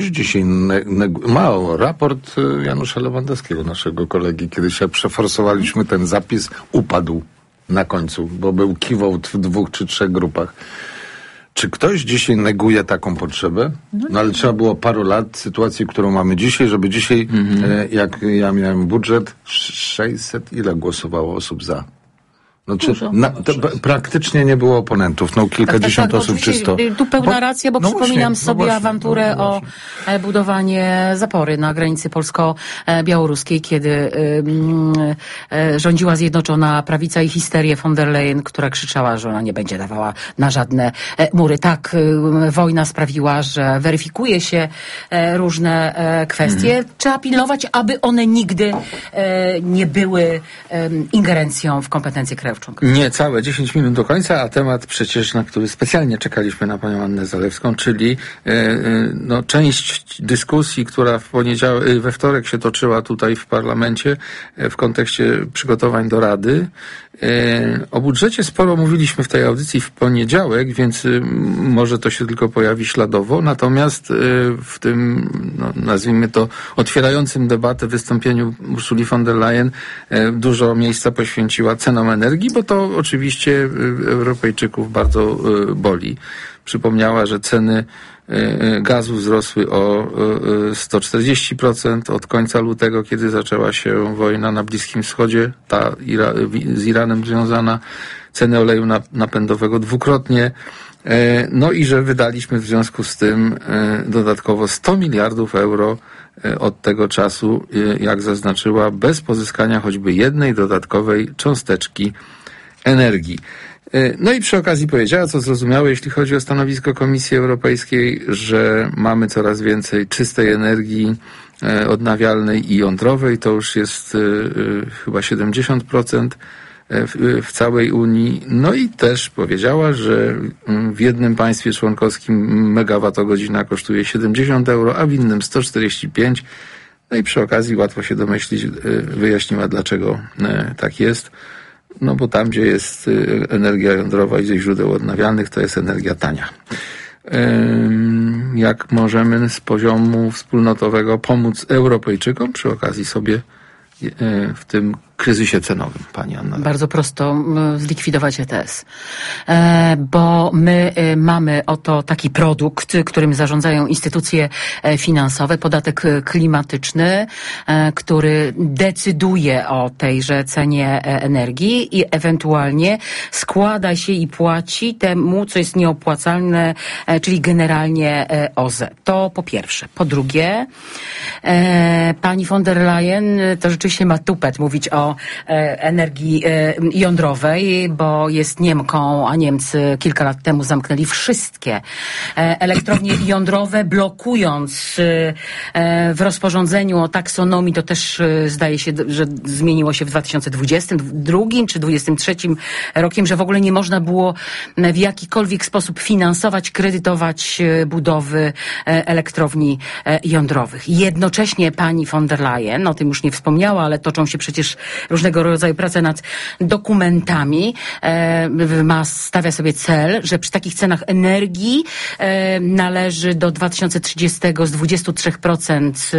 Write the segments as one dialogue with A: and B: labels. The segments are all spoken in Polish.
A: Dzisiaj raport Janusza Lewandowskiego, naszego kolegi, kiedy się przeforsowaliśmy, ten zapis upadł na końcu, bo był kiwał w 2 czy 3 grupach. Czy ktoś dzisiaj neguje taką potrzebę? No ale trzeba było paru lat sytuacji, którą mamy dzisiaj, żeby dzisiaj, jak ja miałem budżet, 600, ile głosowało osób za? No, praktycznie nie było oponentów, kilkadziesiąt osób czysto.
B: Tu pełna racja, bo przypominam sobie awanturę o budowanie zapory na granicy polsko-białoruskiej, kiedy rządziła Zjednoczona Prawica i histerię von der Leyen, która krzyczała, że ona nie będzie dawała na żadne mury. Tak, wojna sprawiła, że weryfikuje się różne kwestie. Trzeba pilnować, aby one nigdy nie były ingerencją w kompetencje krajów.
C: Nie, całe 10 minut do końca, a temat przecież, na który specjalnie czekaliśmy na panią Annę Zalewską, czyli część dyskusji, która we wtorek się toczyła tutaj w parlamencie w kontekście przygotowań do Rady. O budżecie sporo mówiliśmy w tej audycji w poniedziałek, więc może to się tylko pojawi śladowo, natomiast w tym, nazwijmy to, otwierającym debatę wystąpieniu Ursuli von der Leyen dużo miejsca poświęciła cenom energii, bo to oczywiście Europejczyków bardzo boli. Przypomniała, że ceny gazu wzrosły o 140% od końca lutego, kiedy zaczęła się wojna na Bliskim Wschodzie, ta z Iranem związana, ceny oleju napędowego dwukrotnie. No i że wydaliśmy w związku z tym dodatkowo 100 miliardów euro od tego czasu, jak zaznaczyła, bez pozyskania choćby jednej dodatkowej cząsteczki energii. No i przy okazji powiedziała, co zrozumiałe, jeśli chodzi o stanowisko Komisji Europejskiej, że mamy coraz więcej czystej energii odnawialnej i jądrowej. To już jest chyba 70% w całej Unii. No i też powiedziała, że w jednym państwie członkowskim megawattogodzina kosztuje 70 euro, a w innym 145. No i przy okazji łatwo się domyślić, wyjaśniła, dlaczego tak jest. No bo tam, gdzie jest energia jądrowa i ze źródeł odnawialnych, to jest energia tania. Jak możemy z poziomu wspólnotowego pomóc Europejczykom przy okazji sobie w tym kryzysie cenowym, pani Anna?
B: Bardzo prosto, zlikwidować ETS. Bo my mamy oto taki produkt, którym zarządzają instytucje finansowe, podatek klimatyczny, który decyduje o tejże cenie energii i ewentualnie składa się i płaci temu, co jest nieopłacalne, czyli generalnie OZE. To po pierwsze. Po drugie, pani von der Leyen to rzeczywiście ma tupet mówić o energii jądrowej, bo jest Niemką, a Niemcy kilka lat temu zamknęli wszystkie elektrownie jądrowe, blokując w rozporządzeniu o taksonomii, to też zdaje się, że zmieniło się w 2022 czy 2023 rokiem, że w ogóle nie można było w jakikolwiek sposób finansować, kredytować budowy elektrowni jądrowych. Jednocześnie pani von der Leyen, o tym już nie wspomniała, ale toczą się przecież różnego rodzaju prace nad dokumentami, stawia sobie cel, że przy takich cenach energii należy do 2030 z 23%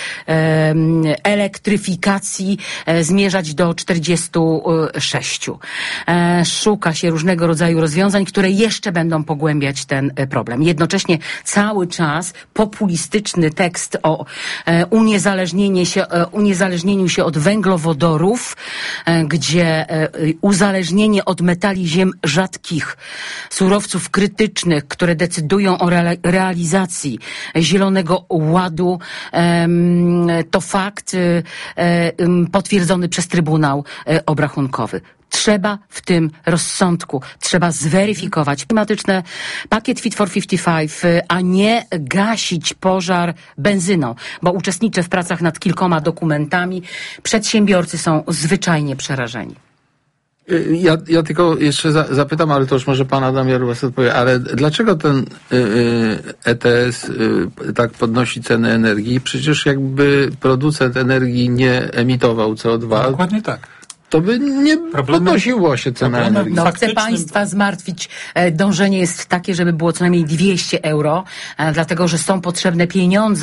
B: elektryfikacji zmierzać do 46%. Szuka się różnego rodzaju rozwiązań, które jeszcze będą pogłębiać ten problem. Jednocześnie cały czas populistyczny tekst o uniezależnieniu się od węglowodorów, gdzie uzależnienie od metali ziem rzadkich, surowców krytycznych, które decydują o realizacji Zielonego Ładu, to fakt potwierdzony przez Trybunał Obrachunkowy. Trzeba w tym rozsądku, trzeba zweryfikować klimatyczne, pakiet Fit for 55, a nie gasić pożar benzyną, bo uczestniczę w pracach nad kilkoma dokumentami. Przedsiębiorcy są zwyczajnie przerażeni.
C: Ja tylko jeszcze zapytam, ale to już może pan Adam Jarubas odpowie, ale dlaczego ten ETS tak podnosi cenę energii? Przecież jakby producent energii nie emitował CO2.
D: Dokładnie tak.
C: to by nie podnosiło się cena energii.
B: No, chcę
D: faktycznym-
B: Państwa zmartwić. Dążenie jest takie, żeby było co najmniej 200 euro, dlatego że są potrzebne pieniądze